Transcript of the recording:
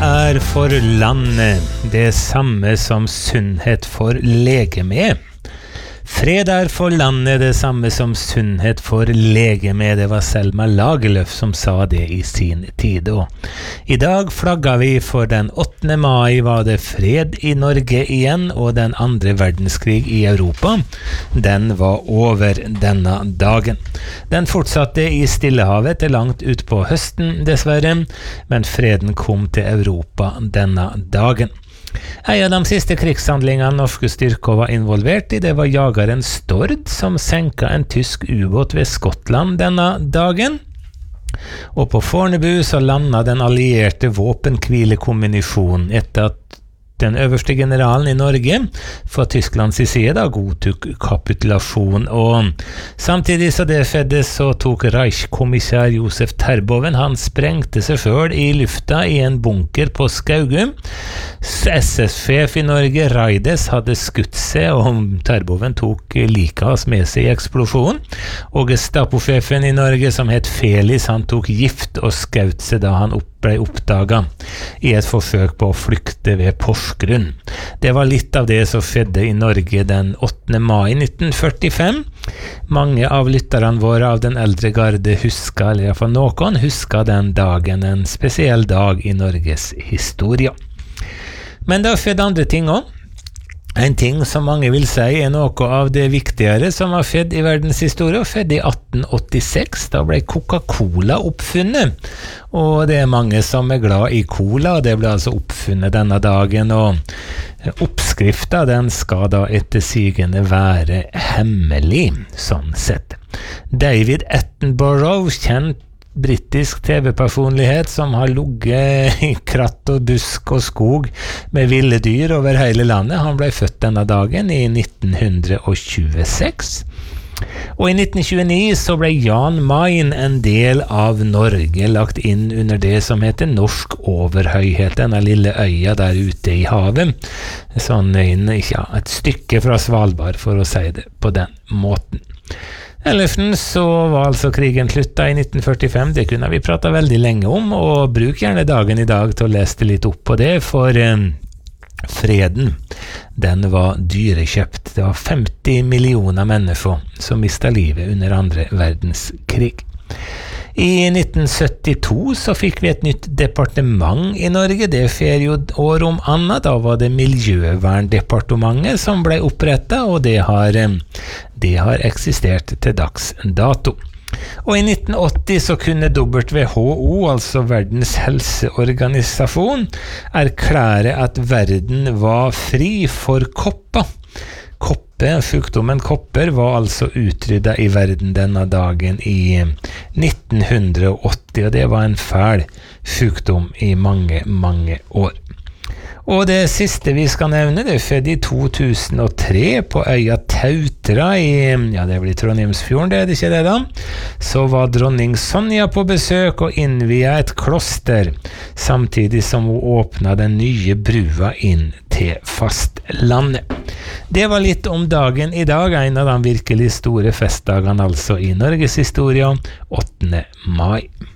for landet det samme som sunnhet for legeme. Fred for landet det samme som sunnhet for legeme. Det var Selma Lagerlöf som sa det i sin tid. Og i dag flagger vi for den 8. mai var det fred i Norge igjen, og den andre verdenskrig i Europa, den var over denne dagen. Den fortsatte i Stillehavet til langt ut på høsten, dessverre, men freden kom til Europa denne dagen. En av de siste krigshandlingene norske styrker var involvert i, det var jageren Stord som senket en tysk ubåt ved Skottland denne dagen. Og på Fornebu så landet den allierte våpenhvilekommunisjonen etter at den øverste generalen i Norge fra Tysklands side da godtok kapitulasjon, og samtidig så det skjedde så tok Reichskommissær Josef Terboven, han sprengte seg selv i lufta i en bunker på Skaugum. SS-sjef i Norge, Raides, hadde skutt seg, og Terboven tok likas med seg i eksplosjonen, og Gestapo-sjefen i Norge som het Felis, han tok gift og skaut seg da han ble oppdaget i et forsøk på å flykte ved Porsgrunn. Det var litt av det som skjedde i Norge den 8. mai 1945. Mange av lytterne våre av den eldre garde husker, eller i hvert fall noen husker den dagen, en spesiell dag i Norges historie. Men det har skjedd andre ting også. En ting som mange vil si noe av det viktigere som har skjedd i verdenshistorie, skjedde i 1886. Da ble Coca-Cola oppfunnet, og det mange som glad i cola, og det ble altså oppfunnet denne dagen, og oppskriften den skal da etter sigende være hemmelig, sånn sett. David Attenborough, kjent britisk TV-personlighet som har ligget i kratt og busk og skog med ville dyr over hele landet. Han ble født denne dagen i 1926. Og i 1929 så ble Jan Mayen en del av Norge, lagt inn under det som heter Norsk Overhøyhet, denne lille øya der ute i havet. Sånn ja, et stykke fra Svalbard, for å si det på den måten. Ellers så var altså krigen sluttet i 1945, det kunne vi prate veldig lenge om, og bruk gjerne dagen i dag til å lese litt opp på det, for freden, den var dyrekjøpt. Det var 50 millioner mennesker som mistet livet under andre verdenskrig. I 1972 så fikk vi et nytt departement i Norge, det skjer jo år om annet, da var det Miljøverndepartementet som ble opprettet, og det har eksistert til dags dato. Og i 1980 så kunne WHO, altså Verdens helseorganisasjon, erklære at verden var fri for kopper. Sjukdommen kopper var altså utryddet i verden denne dagen i 1980, og det var en fæl sjukdom i mange, mange år. Og det siste vi skal nevne, det skjedde i 2003 på øya Tautra det blir Trondheimsfjorden, det ikke det da? Så var dronning Sonja på besøk og innviet et kloster, samtidig som hun åpnet den nye brua inn til fastlandet. Det var litt om dagen i dag, en av de virkelig store festdagene altså i Norges historie, 8. mai.